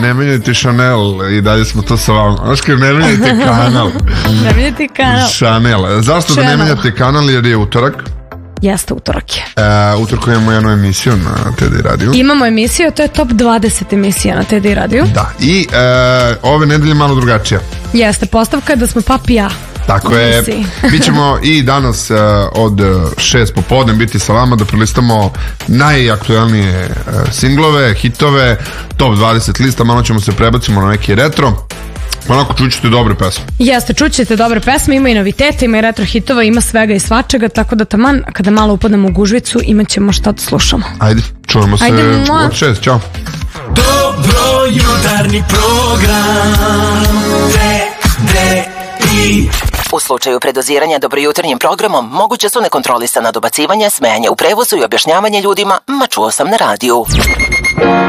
ne menjajte Chanel, i dalje smo to sa vama. Oskar, ne menjajte kanal. Ne menjajte kanal. Chanel. Zašto da ne menjate kanal? Jer je utorak. Jeste, utorak je. Utorak imamo jednu emisiju na TD radiju. Imamo emisiju, to je top 20 emisija na TD radiju. Da, i ove nedelje malo drugačija. Jeste, postavka je da smo papi ja. Tako je, mi ćemo i danas od 6 popodne biti sa vama da prelistamo najaktualnije singlove, hitove, top 20 lista, malo ćemo se prebacimo na neki retro. Onako čućete dobre pesme. Jeste, čućete dobre pesme, ima i novitete, ima i retro hitova, ima svega i svačega, tako da taman kada malo upadnemo u gužvicu imat ćemo šta da slušamo. Ajde, čujemo se od 6, čao. Dobro jutarnji program TD3. U slučaju predoziranja dobrojutarnjim programom moguće su nekontrolisana dobacivanja, smejanja u prevozu i objašnjavanje ljudima "ma čuo sam na radiju".